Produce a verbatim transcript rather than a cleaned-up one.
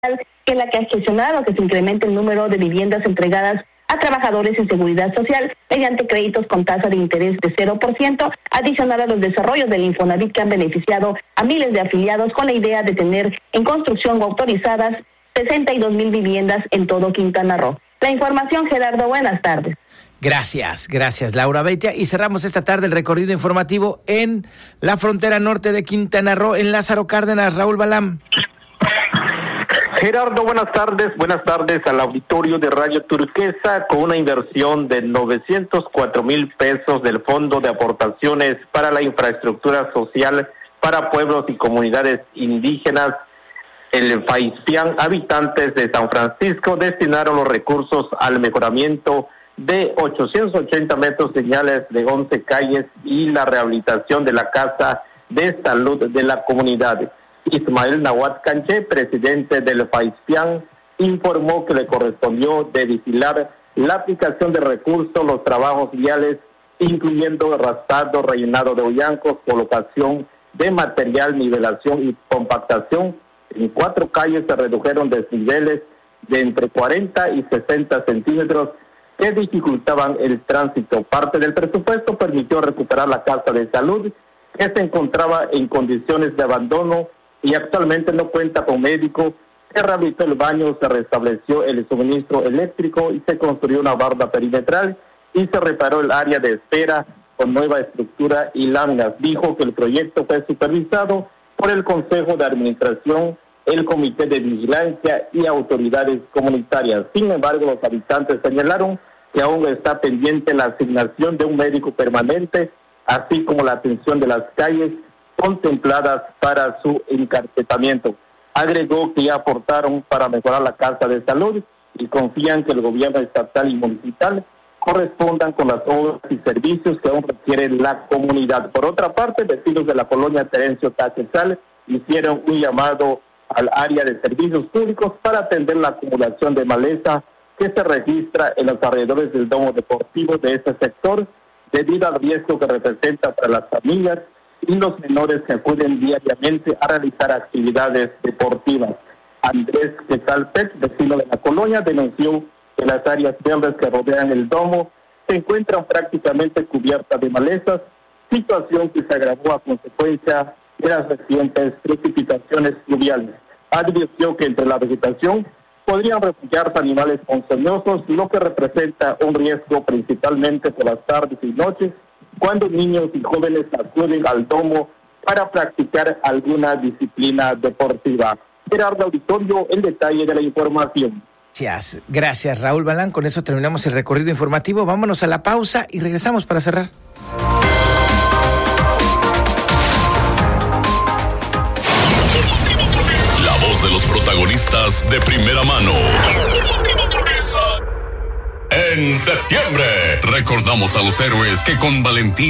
que es la que ha gestionado que se incremente el número de viviendas entregadas a trabajadores en seguridad social mediante créditos con tasa de interés de cero por ciento, adicional a los desarrollos del Infonavit que han beneficiado a miles de afiliados con la idea de tener en construcción o autorizadas sesenta y dos mil viviendas en todo Quintana Roo. La información, Gerardo, buenas tardes. Gracias, gracias Laura Beitia. Y cerramos esta tarde el recorrido informativo en la frontera norte de Quintana Roo, en Lázaro Cárdenas. Raúl Balam. Gerardo, buenas tardes, buenas tardes al auditorio de Radio Turquesa. Con una inversión de novecientos cuatro mil pesos del Fondo de Aportaciones para la Infraestructura Social para Pueblos y Comunidades Indígenas, el FAISPIAN, habitantes de San Francisco destinaron los recursos al mejoramiento de ochocientos ochenta metros señales de once calles y la rehabilitación de la Casa de Salud de la comunidad. Ismael Nahuatl Canché, presidente del FAISPIAN, informó que le correspondió de vigilar la aplicación de recursos, los trabajos viales, incluyendo raspado, rellenado de hoyancos, colocación de material, nivelación y compactación. En cuatro calles se redujeron desniveles de entre cuarenta y sesenta centímetros que dificultaban el tránsito. Parte del presupuesto permitió recuperar la Casa de Salud, que se encontraba en condiciones de abandono y actualmente no cuenta con médico. Se rehabilitó el baño, se restableció el suministro eléctrico y se construyó una barda perimetral y se reparó el área de espera con nueva estructura y láminas. Dijo que el proyecto fue supervisado por el Consejo de Administración, el Comité de Vigilancia y autoridades comunitarias. Sin embargo, los habitantes señalaron que aún está pendiente la asignación de un médico permanente, así como la atención de las calles contempladas para su encarpetamiento. Agregó que ya aportaron para mejorar la Casa de Salud y confían que el gobierno estatal y municipal correspondan con las obras y servicios que aún requiere la comunidad. Por otra parte, vecinos de la colonia Terencio Taquezal hicieron un llamado al área de servicios públicos para atender la acumulación de maleza que se registra en los alrededores del domo deportivo de este sector, debido al riesgo que representa para las familias y los menores que acuden diariamente a realizar actividades deportivas. Andrés Quetzaltec, vecino de la colonia, denunció que las áreas verdes que rodean el domo se encuentran prácticamente cubiertas de malezas, situación que se agravó a consecuencia de las recientes precipitaciones pluviales. Advirtió que entre la vegetación podrían refugiarse animales ponzoñosos, lo que representa un riesgo principalmente por las tardes y noches, cuando niños y jóvenes acuden al domo para practicar alguna disciplina deportiva. Gerardo Auditorio, el detalle de la información. Gracias, gracias Raúl Balán. Con eso terminamos el recorrido informativo. Vámonos a la pausa y regresamos para cerrar. La voz de los protagonistas de primera mano. En septiembre recordamos a los héroes que con valentía